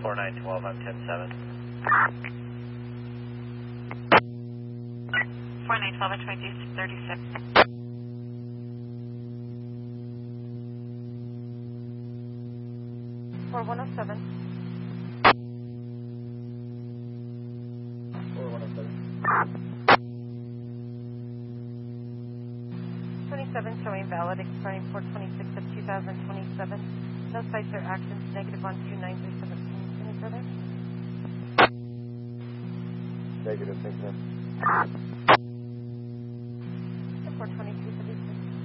4912, I'm 107. 4912 at 2236. 4107. 27 showing valid, expiring 426 of 2027. No sites or actions, negative on 2937. Any further? Negative, thank you.